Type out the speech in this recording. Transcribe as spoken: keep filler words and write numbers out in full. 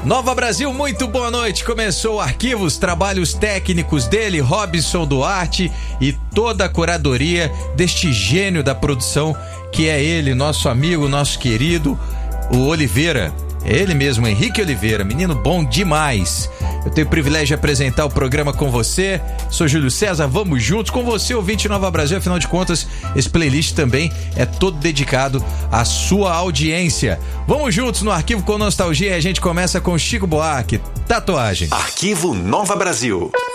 Nova Brasil, muito boa noite. Começou o Arquivos, trabalhos técnicos dele, Robson Duarte, e toda a curadoria deste gênio da produção, que é ele, nosso amigo, nosso querido, o Oliveira. É ele mesmo, Henrique Oliveira, menino bom demais. Eu tenho o privilégio de apresentar o programa com você. Sou Júlio César, vamos juntos com você, ouvinte Nova Brasil. Afinal de contas, esse playlist também é todo dedicado à sua audiência. Vamos juntos no Arquivo com Nostalgia e a gente começa com Chico Buarque, Tatuagem. Arquivo Nova Brasil.